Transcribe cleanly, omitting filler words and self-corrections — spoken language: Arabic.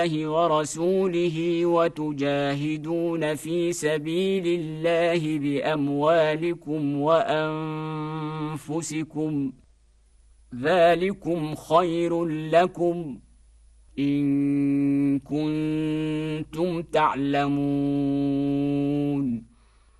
ورسوله وتجاهدون في سبيل الله بأموالكم وأنفسكم، ذلكم خير لكم إن كنتم تعلمون.